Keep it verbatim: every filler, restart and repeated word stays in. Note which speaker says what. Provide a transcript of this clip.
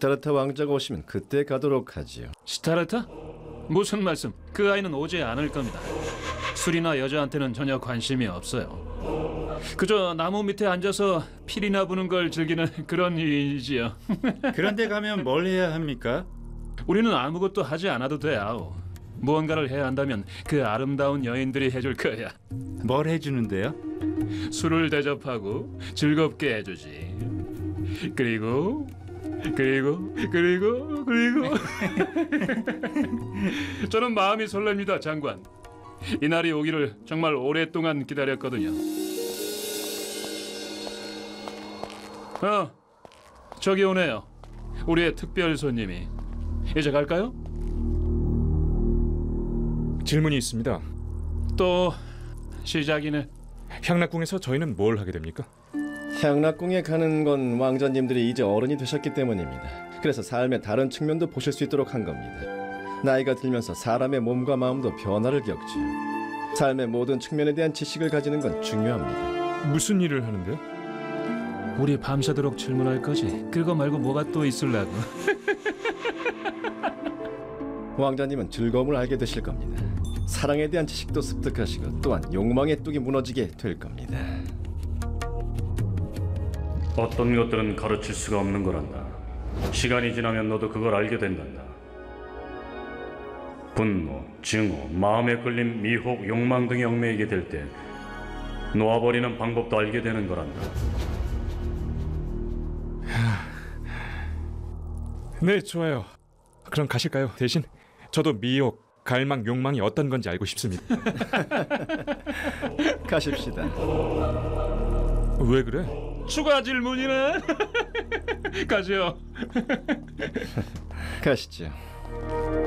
Speaker 1: 시타르타 왕자가 오시면 그때 가도록 하지요.
Speaker 2: 시타르타? 무슨 말씀? 그 아이는 오지 않을 겁니다. 술이나 여자한테는 전혀 관심이 없어요. 그저 나무 밑에 앉아서 필이나 부는 걸 즐기는 그런 일이지요.
Speaker 3: 그런데 가면 뭘 해야 합니까?
Speaker 2: 우리는 아무것도 하지 않아도 돼, 아오. 무언가를 해야 한다면 그 아름다운 여인들이 해줄 거야.
Speaker 3: 뭘 해주는데요?
Speaker 2: 술을 대접하고 즐겁게 해주지. 그리고 그리고 그리고 그리고 저는 마음이 설렙니다, 장관. 이날이 오기를 정말 오랫동안 기다렸거든요. 어, 저기 오네요. 우리의 특별 손님이. 이제 갈까요?
Speaker 4: 질문이 있습니다.
Speaker 2: 또 시작이네.
Speaker 4: 향락궁에서 저희는 뭘 하게 됩니까?
Speaker 1: 향락궁에 가는 건 왕자님들이 이제 어른이 되셨기 때문입니다. 그래서 삶의 다른 측면도 보실 수 있도록 한 겁니다. 나이가 들면서 사람의 몸과 마음도 변화를 겪지요. 삶의 모든 측면에 대한 지식을 가지는 건 중요합니다.
Speaker 4: 무슨 일을 하는데요?
Speaker 2: 우리 밤새도록 질문할 거지. 그거 말고 뭐가 또 있을라고.
Speaker 1: 왕자님은 즐거움을 알게 되실 겁니다. 사랑에 대한 지식도 습득하시고 또한 욕망의 뚝이 무너지게 될 겁니다.
Speaker 5: 어떤 것들은 가르칠 수가 없는 거란다. 시간이 지나면 너도 그걸 알게 된단다. 분노, 증오, 마음에 끌림, 미혹, 욕망 등이 얽매이게 될 때 놓아버리는 방법도 알게 되는 거란다.
Speaker 4: 네, 좋아요. 그럼 가실까요? 대신 저도 미혹, 갈망, 욕망이 어떤 건지 알고 싶습니다.
Speaker 1: 가십시다.
Speaker 4: 왜 그래?
Speaker 2: 추가 질문이네. 가죠.
Speaker 1: 가시죠.